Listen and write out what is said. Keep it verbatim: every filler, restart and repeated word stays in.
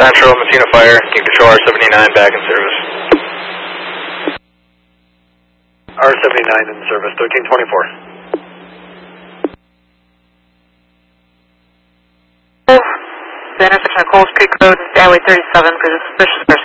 Central, Matina Fire, you can control R seventy-nine back in service. R seventy-nine in service, thirteen twenty-four. The intersection of Coles Creek Road and Highway thirty-seven for the suspicious person.